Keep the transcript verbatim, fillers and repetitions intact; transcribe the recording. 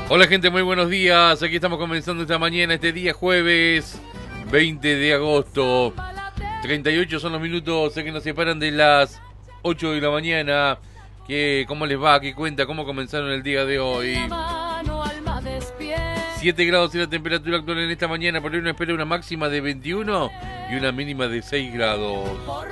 Hola gente, muy buenos días. Aquí estamos comenzando esta mañana, este día jueves veinte de agosto. treinta y ocho son los minutos que nos separan de las ocho de la mañana. ¿Qué, ¿Cómo les va? ¿Qué cuenta? ¿Cómo comenzaron el día de hoy? siete grados es la temperatura actual en esta mañana. Por hoy uno espera una máxima de veintiuno y una mínima de seis grados.